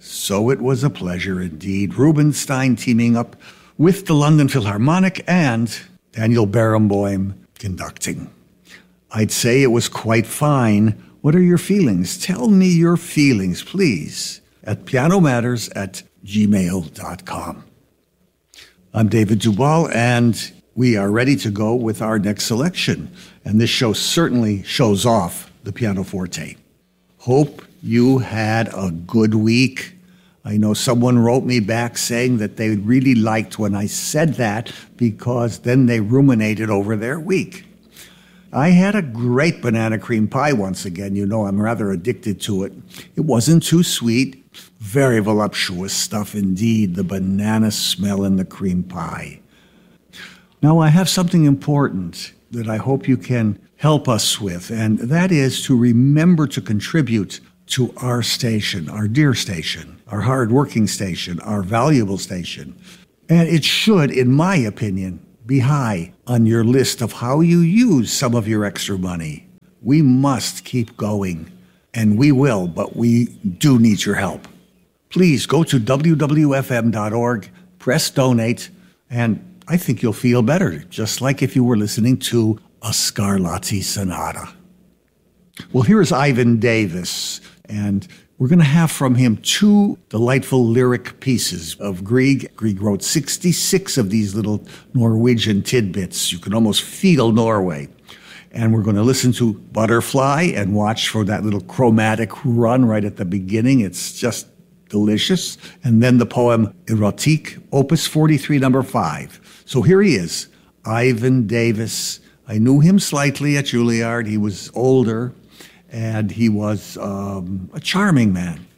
So it was a pleasure indeed. Rubinstein teaming up with the London Philharmonic and Daniel Barenboim conducting. I'd say it was quite fine. What are your feelings? Tell me your feelings, please, at pianomatters@gmail.com. I'm David Duval, and we are ready to go with our next selection. And this show certainly shows off the pianoforte. Hope you had a good week. I know someone wrote me back saying that they really liked when I said that because then they ruminated over their week. I had a great banana cream pie once again. You know I'm rather addicted to it. It wasn't too sweet. Very voluptuous stuff indeed, the banana smell in the cream pie. Now I have something important that I hope you can help us with, and that is to remember to contribute to our station, our dear station, our hard-working station, our valuable station. And it should, in my opinion, be high on your list of how you use some of your extra money. We must keep going, and we will, but we do need your help. Please go to wwfm.org, press donate, and I think you'll feel better, just like if you were listening to a Scarlatti sonata. Well, here is Ivan Davis, and we're going to have from him two delightful lyric pieces of Grieg. Grieg wrote 66 of these little Norwegian tidbits. You can almost feel Norway. And we're going to listen to Butterfly and watch for that little chromatic run right at the beginning. It's just delicious. And then the poem Erotique, Opus 43, number 5. So here he is, Ivan Davis. I knew him slightly at Juilliard. He was older, and he was a charming man.